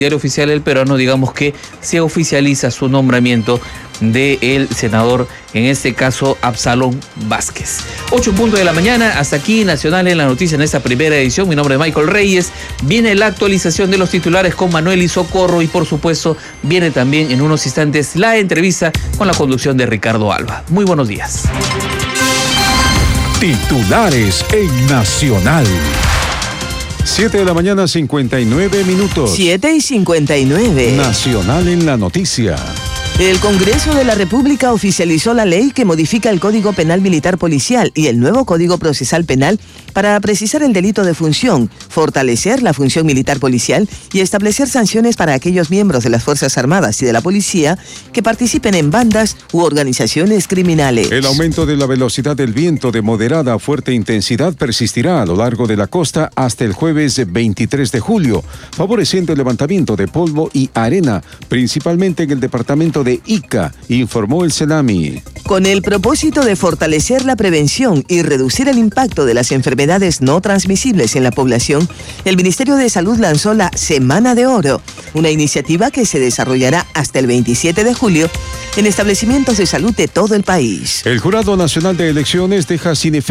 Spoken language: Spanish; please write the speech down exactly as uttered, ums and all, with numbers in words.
Diario Oficial El Peruano, digamos que se oficializa su nombramiento del senador, en este caso, Absalón Vázquez. ocho punto de la mañana, hasta aquí Nacional en la Noticia en esta primera edición. Mi nombre es Michael Reyes. Viene la actualización de los titulares con Manuel y Socorro y, por supuesto, viene también en unos instantes la entrevista con la conducción de Ricardo Alba. Muy buenos días. Titulares en Nacional. siete de la mañana, cincuenta y nueve minutos. siete y cincuenta y nueve. Nacional en la Noticia. El Congreso de la República oficializó la ley que modifica el Código Penal Militar Policial y el nuevo Código Procesal Penal para precisar el delito de función, fortalecer la función militar policial y establecer sanciones para aquellos miembros de las Fuerzas Armadas y de la Policía que participen en bandas u organizaciones criminales. El aumento de la velocidad del viento de moderada a fuerte intensidad persistirá a lo largo de la costa hasta el jueves veintitrés de julio, favoreciendo el levantamiento de polvo y arena, principalmente en el departamento de Ica, informó el CENAMI. Con el propósito de fortalecer la prevención y reducir el impacto de las enfermedades no transmisibles en la población, el Ministerio de Salud lanzó la Semana de Oro, una iniciativa que se desarrollará hasta el veintisiete de julio en establecimientos de salud de todo el país. El Jurado Nacional de Elecciones deja sin efecto